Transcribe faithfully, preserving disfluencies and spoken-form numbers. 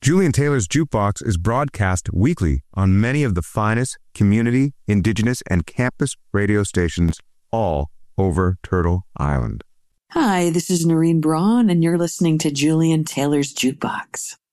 Julian Taylor's Jukebox is broadcast weekly on many of the finest community, indigenous, and campus radio stations all over Turtle Island. Hi, this is Noreen Braun, and you're listening to Julian Taylor's Jukebox.